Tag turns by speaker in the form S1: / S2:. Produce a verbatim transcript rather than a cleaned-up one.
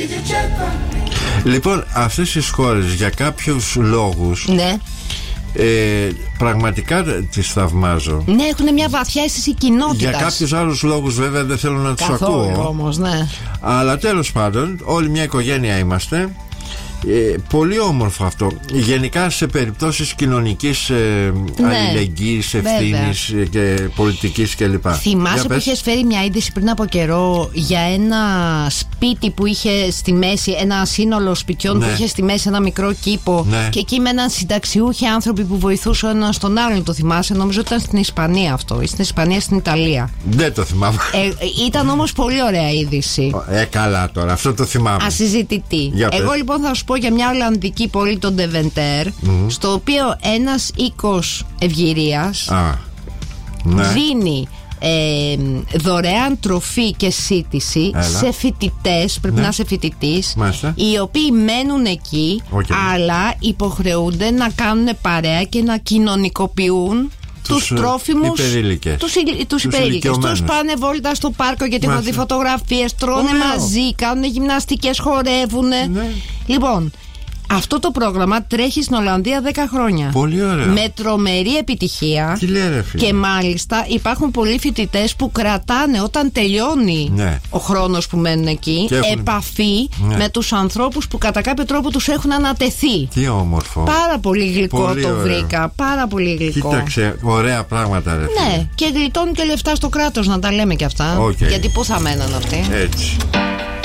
S1: Λοιπόν, αυτές τις χώρες για κάποιους λόγους, ναι, ε, πραγματικά τις θαυμάζω.
S2: Ναι, έχουν μια βαθιά αίσθηση κοινότητας.
S1: Για κάποιους άλλους λόγους βέβαια δεν θέλω να τους ακούω
S2: όμως, ναι.
S1: Αλλά τέλος πάντων όλοι μια οικογένεια είμαστε. Ε, πολύ όμορφο αυτό. Γενικά σε περιπτώσεις κοινωνικής ε, ναι, αλληλεγγύης, ευθύνης και πολιτικής κλπ.
S2: Θυμάσαι που είχες φέρει μια είδηση πριν από καιρό για ένα σπίτι που είχε στη μέση, ένα σύνολο σπιτιών, ναι, που είχε στη μέση ένα μικρό κήπο, ναι, και εκεί με έναν συνταξιούχοι άνθρωποι που βοηθούσαν έναν στον άλλον. Το θυμάσαι? Νομίζω ότι ήταν στην Ισπανία αυτό, ή στην Ισπανία, στην Ιταλία.
S1: Δεν το θυμάμαι.
S2: ε, Ήταν όμως πολύ ωραία είδηση.
S1: Ε, καλά τώρα, αυτό το θυμάμαι.
S2: Ασυζητητή. Εγώ λοιπόν θα σου πω για μια Ολλανδική πόλη, τον Ντεβεντέρ, mm-hmm, στο οποίο ένας οίκος ευγυρίας ah, ναι, δίνει ε, δωρεάν τροφή και σύτηση Έλα. σε φοιτητές, πρέπει ναι, να είσαι φοιτητής, οι οποίοι μένουν εκεί, okay, αλλά υποχρεούνται να κάνουν παρέα και να κοινωνικοποιούν τους, τους τρόφιμους,
S1: υπερήλικες.
S2: Τους, τους υπερήλικες. Τους πάνε βόλτα στο πάρκο γιατί έχουν δει φωτογραφίες, τρώνε Ωραίο. μαζί, κάνουν γυμναστικές, χορεύουνε. Ναι. Λοιπόν, αυτό το πρόγραμμα τρέχει στην Ολλανδία δέκα χρόνια.
S1: Πολύ ωραία.
S2: Με τρομερή επιτυχία.
S1: Τι λέει, ρε φίλε.
S2: Και μάλιστα υπάρχουν πολλοί φοιτητές που κρατάνε όταν τελειώνει, ναι, ο χρόνος που μένουν εκεί, έχουν επαφή, ναι, με τους ανθρώπους που κατά κάποιο τρόπο τους έχουν ανατεθεί.
S1: Τι όμορφο.
S2: Πάρα πολύ γλυκό πολύ το ωραίο. βρήκα. Πάρα πολύ γλυκό.
S1: Κοίταξε, ωραία πράγματα, ρε φίλε.
S2: Ναι, και γλιτώνουν και λεφτά στο κράτος, να τα λέμε και αυτά.
S1: Okay.
S2: Γιατί πού θα μέναν αυτοί.
S1: Έτσι.